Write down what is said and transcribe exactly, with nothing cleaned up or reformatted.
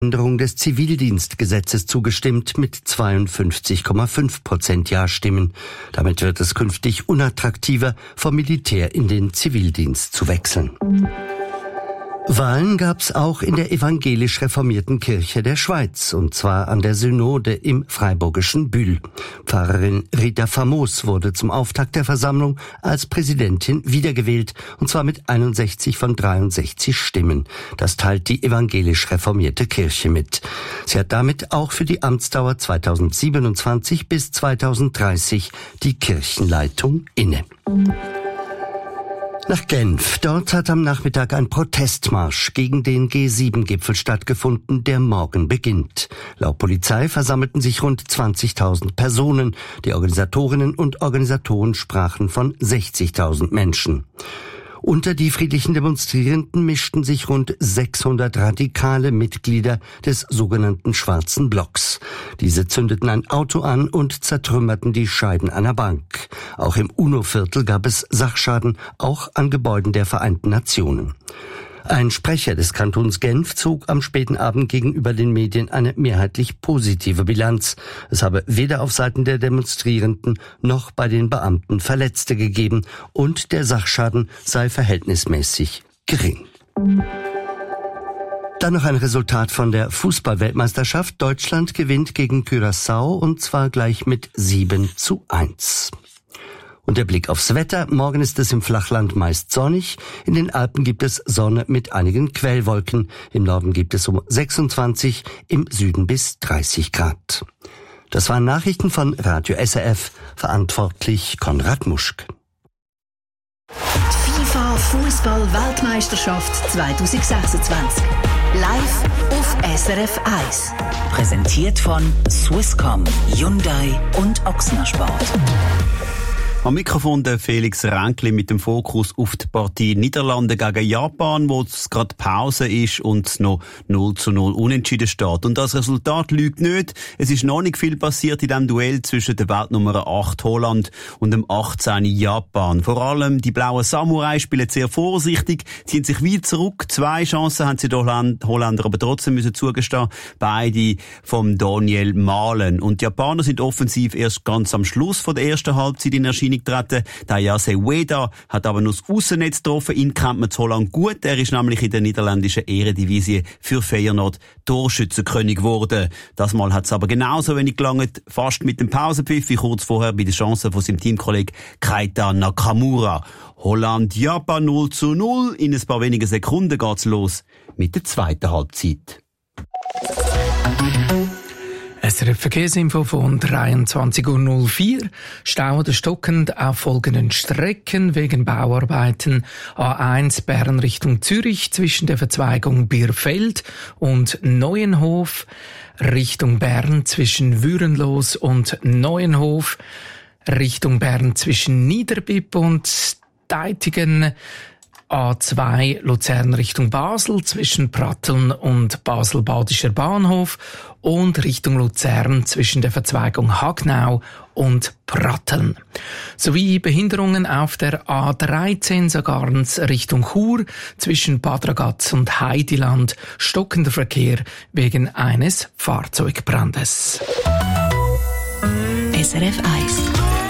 Änderung des Zivildienstgesetzes zugestimmt mit zweiundfünfzig Komma fünf Prozent Ja-Stimmen. Damit wird es künftig unattraktiver, vom Militär in den Zivildienst zu wechseln. Wahlen gab's auch in der evangelisch reformierten Kirche der Schweiz, und zwar an der Synode im freiburgischen Bühl. Pfarrerin Rita Famos wurde zum Auftakt der Versammlung als Präsidentin wiedergewählt, und zwar mit einundsechzig von dreiundsechzig Stimmen. Das teilt die evangelisch reformierte Kirche mit. Sie hat damit auch für die Amtsdauer zweitausendsiebenundzwanzig bis zweitausenddreißig die Kirchenleitung inne. Nach Genf. Dort hat am Nachmittag ein Protestmarsch gegen den G sieben Gipfel stattgefunden, der morgen beginnt. Laut Polizei versammelten sich rund zwanzigtausend Personen. Die Organisatorinnen und Organisatoren sprachen von sechzigtausend Menschen. Unter die friedlichen Demonstrierenden mischten sich rund sechshundert radikale Mitglieder des sogenannten Schwarzen Blocks. Diese zündeten ein Auto an und zertrümmerten die Scheiben einer Bank. Auch im UNO-Viertel gab es Sachschaden, auch an Gebäuden der Vereinten Nationen. Ein Sprecher des Kantons Genf zog am späten Abend gegenüber den Medien eine mehrheitlich positive Bilanz. Es habe weder auf Seiten der Demonstrierenden noch bei den Beamten Verletzte gegeben und der Sachschaden sei verhältnismäßig gering. Dann noch ein Resultat von der Fußball-Weltmeisterschaft. Deutschland gewinnt gegen Curaçao, und zwar gleich mit sieben zu eins. Und der Blick aufs Wetter. Morgen ist es im Flachland meist sonnig. In den Alpen gibt es Sonne mit einigen Quellwolken. Im Norden gibt es um sechsundzwanzig, im Süden bis dreißig Grad. Das waren Nachrichten von Radio S R F. Verantwortlich Konrad Muschk. Die FIFA Fußball-Weltmeisterschaft zwanzig sechsundzwanzig. Live auf S R F eins. Präsentiert von Swisscom, Hyundai und Ochsner Sport. Am Mikrofon der Felix Ränkli mit dem Fokus auf die Partie Niederlande gegen Japan, wo es gerade Pause ist und noch null zu null unentschieden steht. Und das Resultat lügt nicht. Es ist noch nicht viel passiert in diesem Duell zwischen der Weltnummer acht Holland und dem achtzehn Japan. Vor allem die blauen Samurai spielen sehr vorsichtig, ziehen sich weit zurück. Zwei Chancen haben sie die Holländer aber trotzdem müssen zugestehen. Beide vom Daniel Malen. Und die Japaner sind offensiv erst ganz am Schluss von der ersten Halbzeit in Erscheinung getreten. Dayase Ueda hat aber noch das Aussennetz getroffen. Ihn kennt man zu Holland gut. Er ist nämlich in der niederländischen Eredivisie für Feyenoord Torschützenkönig geworden. Das Mal hat es aber genauso wenig gelangt, fast mit dem Pausenpfiff, wie kurz vorher bei der Chance von seinem Teamkollegen Keita Nakamura. Holland-Japan null zu null. In ein paar wenigen Sekunden geht's los mit der zweiten Halbzeit. S R F Verkehrsinfo von dreiundzwanzig Uhr null vier. Stau oder stockend auf folgenden Strecken wegen Bauarbeiten. A eins Bern Richtung Zürich zwischen der Verzweigung Bierfeld und Neuenhof. Richtung Bern zwischen Würenlos und Neuenhof. Richtung Bern zwischen Niederbipp und Deitigen. A zwei Luzern Richtung Basel zwischen Pratteln und Basel-Badischer Bahnhof und Richtung Luzern zwischen der Verzweigung Hagnau und Pratteln. Sowie Behinderungen auf der A dreizehn Sagarns Richtung Chur zwischen Bad Ragaz und Heidiland, stockender Verkehr wegen eines Fahrzeugbrandes. S R F eins